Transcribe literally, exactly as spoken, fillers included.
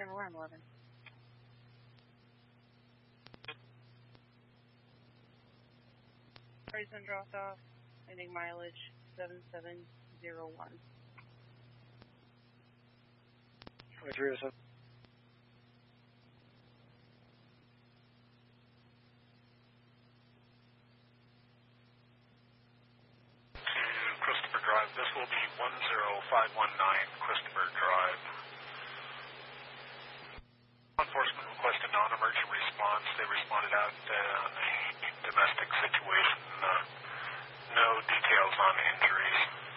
confirm alarm eleven. Party's been dropped off. Ending mileage seven seven zero one. twenty-three oh seven. Christopher Drive. This will be one zero five one nine Christopher Drive. Law enforcement requested non-emergent response. They responded out uh, on a domestic situation. Uh, no details on injuries.